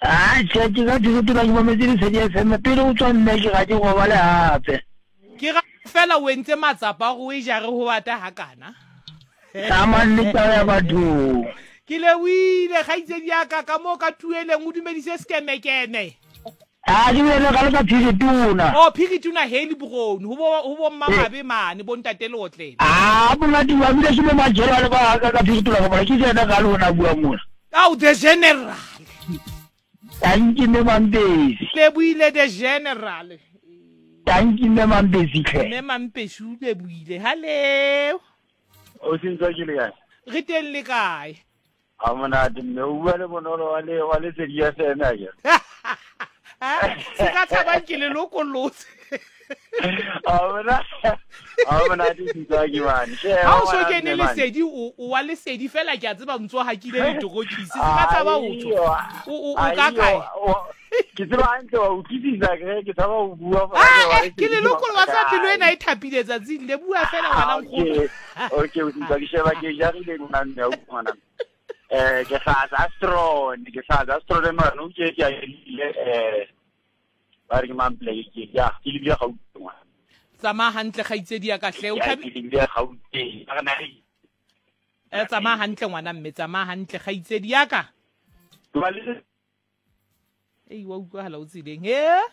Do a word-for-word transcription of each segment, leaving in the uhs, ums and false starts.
Ah, tjhe ke ka thuto ke mametse le Lesedi F M pele o tswa nna ke ga ke go bale hape. Ke ga fela o entse matsapa go e jare go bata hakana. Taman le taba ya batho. Ke le wile ga itse di aka ka mo ka tueleng o dumedise skemekene. Ah, ke bele ka le ka phiri tuna. Oh, phiri tuna heli bogone. Ho bo ho bo mamabe mane bo ntate le otlele. Ah, bona di wa bile se mo majera le ba ka ka phiri tuna go bona ke tsena ka lona bua mona. Au the general. Tanki me mampesi. Le buile the general. Tanki me mampesi hle. Me mampesi o le buile. Hallo. O sintse ke le kae? Re teng le kae? A mona di me o bua le bonolo wa le wa le Lesedi F M a ke. Ah, se ka tsaba ke le lokolotse. A mona a mona di sintse ke mane. Ha o so kene Lesedi o wa Lesedi fela ke a tseba ntso ha ke le ditokokisi. Se ka tsaba o tso. O o ka kae? Ke tseba hantle wa utlwisisa ke ke tsaba o bua fa Ah, ke le lokolo wa tsa pelo ena e thapiletse tsi le bua fela ngwana nkgono. Okay, o tsa ke sheba ke ja rile nna nna o ngwana. Eh ke sa astron ke sa astron ma no ke ke ile eh ba re man play ke ya ke le ga o ngwana. Tsama hantle ga itse di ka hle o ka ke le ga o te ga na ri. Eh tsama hantle ngwana mme tsama hantle ga itse di ka. Ba le Ei wa utlwa hala o tsileng he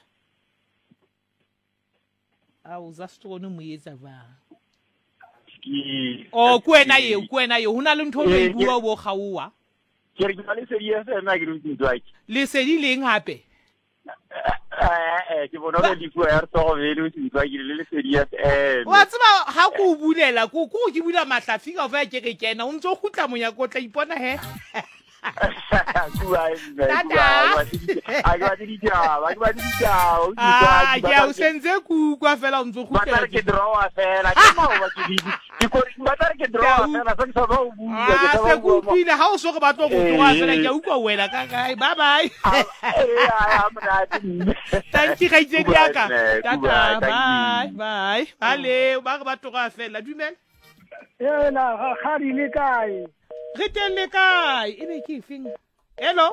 a o za stone mo etsa ba ki o kwena ye kwena ye hona le ntho le bua bo gaowa ke re ke le Lesedi F M a ke re ntwa ke Lesedi leng hape eh ke bona le bua ya tso be le ntwa ke le Lesedi F M wa tseba ha go bulela ko ko ke bula mahlafi ka fa ke ke kena o ntso khutla monya ko tla ipona he Ah, ya o senze ku kwa fela ntso go tla ke draw fela ke mo ba ke di ke ko ba tla ke draw fela se se ba o bua ke se ku pile ha o so go batlo go tloga fela ke utlwa wela ka kae bye bye thank you ga itse di aka tata bye bye ale ba go batloga fela dumela Ela ga ga di le kae? Re teng le kae e be ke feng hello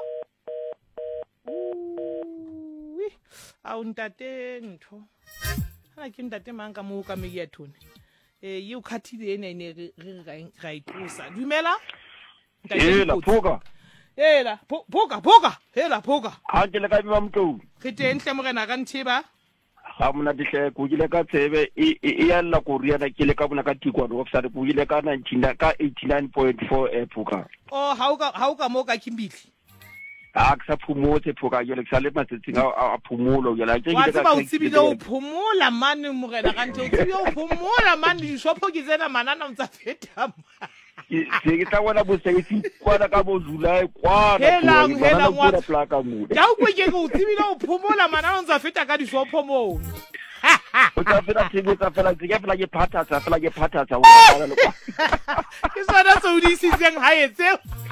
ui a ntate ntho ha ke ntate mang ka mo ka me ya thone eh you khathile ene ne re re ga itlosa dumela hela phoka hela phoka phoka hela phoka ha ke le ka ba mtlou re teng hle morena ka nthiba ga mona dihle go ile ka tsebe e ya la go riana ke le ka bona ka tikwana of sare go ile ka nineteen ka eighty-nine point four e phoka oh ha o ka ha o ka mo ka kimbili a ka sa phumotse phoka ke le sa le matsetsinga a phumulo ke la ke ile ka wa tsibile o phumula mane morena ka ntse o tsibile o phumula mane di shopho ke tsena manana ntsa feta se ke tla bona bo sesi kwana ka bo July kwana hela hela wa plaka mo ja o ke go tsibile o phumula manana ntsa feta ka di shopho mo o tla fela tsebe tsa fela ke fela ke phata tsa fela ke phata tsa o ke sona se o di sitseng ha etse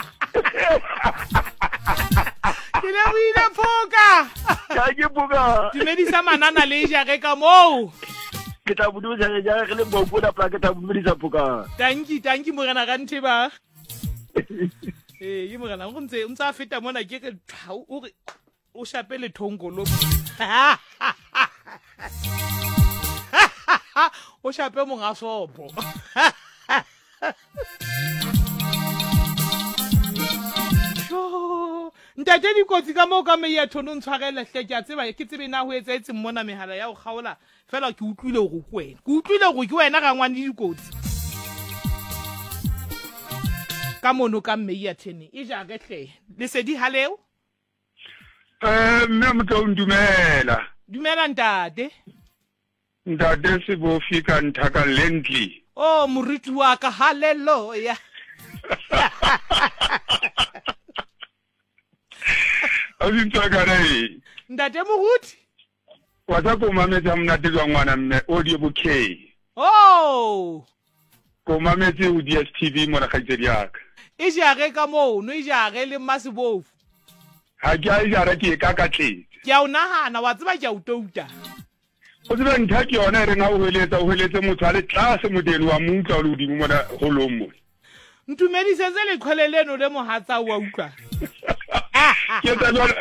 ke le wile phoka ka ke phoka dumedisa manana le ja re ka mo ke tla budu ja ja re le bo bona plaka tla dumedisa phoka thank you thank you morena ga nthiba eh ye morena go ntse o ntse a feta mona ke ke o re o shapele thongolo o shape monga sopo ntate dikotsi ka mo ka me ya thono ntshwarele hle ke a tseba ke tsebe na ho etsa etse mmona mehala ya go gaola fela ke utlwile go go wena ke utlwile go ke wena ga ngwane dikotsi ka mono ka me ya thene e ja ke hle Lesedi haleo eh mme motho ndumela dumela ntate ntate se bo fika nthaka lently oh moriti wa ka haleluya azintwa kana ntate moruti wa tsa ko mametsa mnate jwa ngwana mme audio bouquet oh ko mametse o D S T V mona ga itse diaka e jare ka mo no e jare le masibofu ha ke a jare ke ka ka tletse ke a una hana wa tseba ke a utouta o tseba ntha ke yona re nga o heletsa o heletse motho a le tlase modeni wa mutla o le godimo mona go lomo ntumedisetse le qheleleno le mohatsa wa utlwa ke tsa